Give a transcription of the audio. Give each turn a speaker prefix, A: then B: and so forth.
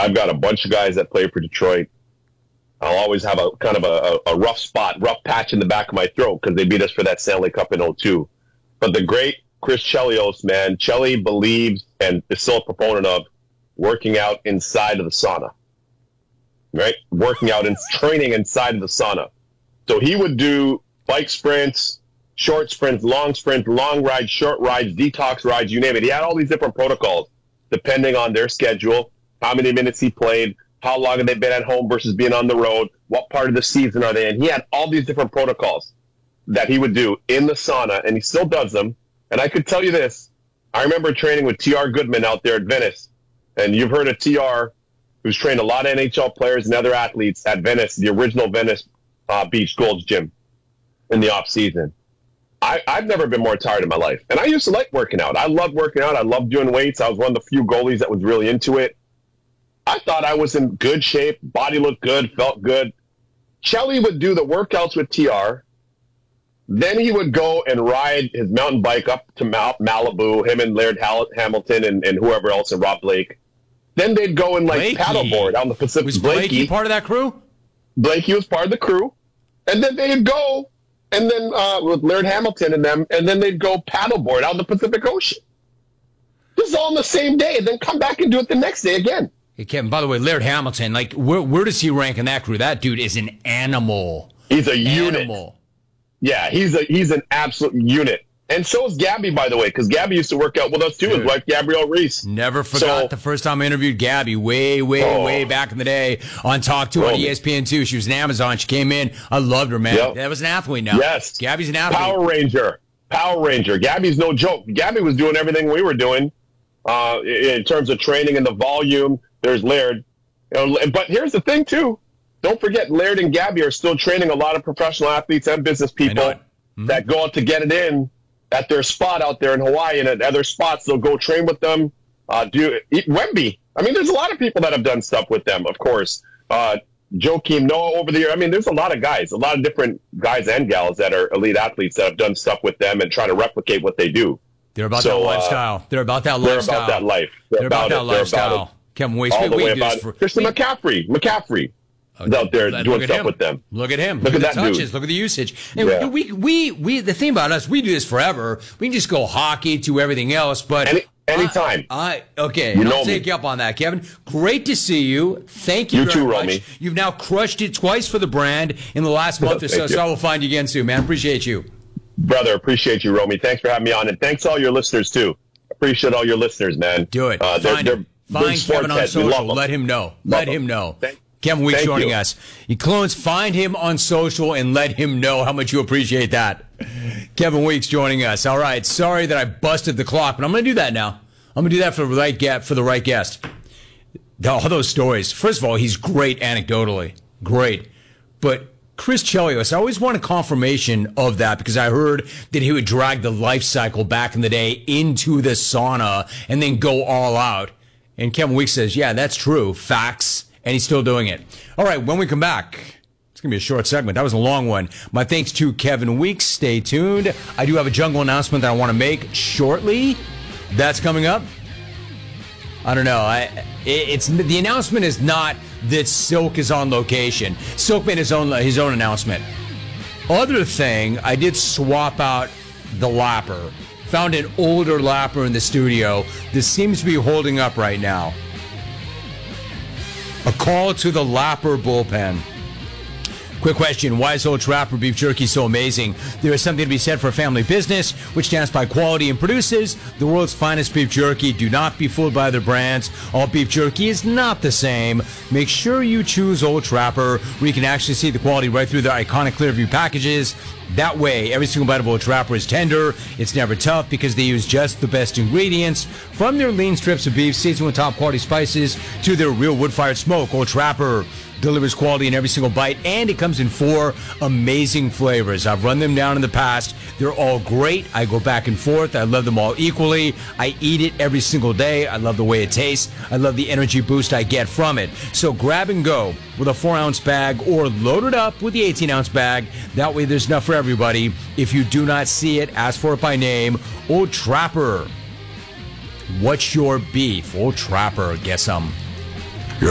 A: I've got a bunch of guys that play for Detroit. I'll always have a kind of a rough spot, rough patch in the back of my throat because they beat us for that Stanley Cup in '02. But the great Chris Chelios, man, Chelly believes and is still a proponent of working out inside of the sauna, right? Working out and training inside of the sauna. So he would do bike sprints, short sprints, long rides, short rides, detox rides, you name it. He had all these different protocols depending on their schedule, how many minutes he played, how long have they been at home versus being on the road, what part of the season are they in. He had all these different protocols that he would do in the sauna, and he still does them. And I could tell you this. I remember training with T.R. Goodman out there at Venice, and you've heard of T.R., who's trained a lot of NHL players and other athletes at Venice, the original Venice Beach Gold's Gym in the off-season. I've never been more tired in my life. And I used to like working out. I loved working out. I loved doing weights. I was one of the few goalies that was really into it. I thought I was in good shape. Body looked good, felt good. Chelly would do the workouts with TR. Then he would go and ride his mountain bike up to Malibu, him and Laird Hamilton and whoever else, and Rob Blake. Then they'd go and paddleboard out in the Pacific.
B: Was Blakey part of that crew?
A: Blakey was part of the crew. And then they'd go, and then with Laird Hamilton and them, and then they'd go paddleboard out in the Pacific Ocean. This is all on the same day, and then come back and do it the next day again.
B: Hey, Kevin, by the way, Laird Hamilton, where does he rank in that crew? That dude is an animal.
A: He's a unit. Yeah, he's an absolute unit. And so is Gabby, by the way, because Gabby used to work out with us too, his wife Gabrielle Reese.
B: Never forgot the first time I interviewed Gabby way back in the day on Talk 2 on ESPN2. She was in Amazon. She came in. I loved her, man.
A: Yep.
B: That was an athlete now.
A: Yes.
B: Gabby's an athlete.
A: Power Ranger. Gabby's no joke. Gabby was doing everything we were doing in terms of training and the volume. There's Laird. But here's the thing, too. Don't forget, Laird and Gabby are still training a lot of professional athletes and business people that go out to get it in at their spot out there in Hawaii, and at other spots they'll go train with them. Wemby. I mean, there's a lot of people that have done stuff with them, of course. Joakim Noah over the year. I mean, there's a lot of guys, a lot of different guys and gals that are elite athletes that have done stuff with them and try to replicate what they do.
B: They're about that lifestyle. They're about that lifestyle.
A: They're about that life.
B: They're about that lifestyle. Kevin Weeks.
A: All the way about it. Christian McCaffrey. Out there doing stuff with them.
B: Look at him.
A: Look at
B: the
A: that
B: touches.
A: dude.
B: Look at the usage. And we the thing about us, we do this forever. We can just go hockey to everything else, but
A: anytime.
B: Okay, I'll take you up on that, Kevin. Great to see you. Thank you very much.
A: Romy.
B: You've now crushed it twice for the brand in the last month or so. So I will find you again soon, man. Appreciate you,
A: brother. Appreciate you, Romy. Thanks for having me on, and thanks to all your listeners too. Appreciate all your listeners, man.
B: Do it. Find Kevin on social. Let him know. Let him know. Kevin Weeks joining us. You clones, find him on social and let him know how much you appreciate that. Kevin Weeks joining us. All right. Sorry that I busted the clock, but I'm going to do that now. I'm going to do that for the right guest. All those stories. First of all, he's great anecdotally. Great. But Chris Chelios, I always wanted confirmation of that because I heard that he would drag the life cycle back in the day into the sauna and then go all out. And Kevin Weeks says, yeah, that's true. Facts. And he's still doing it. All right, when we come back, it's going to be a short segment. That was a long one. My thanks to Kevin Weeks. Stay tuned. I do have a jungle announcement that I want to make shortly. That's coming up. I don't know. The announcement is not that Silk is on location. Silk made his own announcement. Other thing, I did swap out the lapper. Found an older lapper in the studio that seems to be holding up right now. A call to the Lapper bullpen. Quick question. Why is Old Trapper beef jerky so amazing? There is something to be said for a family business, which stands by quality and produces the world's finest beef jerky. Do not be fooled by other brands. All beef jerky is not the same. Make sure you choose Old Trapper, where you can actually see the quality right through their iconic Clearview packages. That way, every single bite of Old Trapper is tender. It's never tough because they use just the best ingredients. From their lean strips of beef seasoned with top quality spices to their real wood-fired smoke, Old Trapper delivers quality in every single bite, and it comes in 4 amazing flavors. I've run them down in the past. They're all great. I go back and forth. I love them all equally. I eat it every single day. I love the way it tastes. I love the energy boost I get from it. So grab and go with a 4-ounce bag or load it up with the 18-ounce bag. That way there's enough for everybody. If you do not see it, ask for it by name. Old Trapper. What's your beef? Old Trapper. Get some.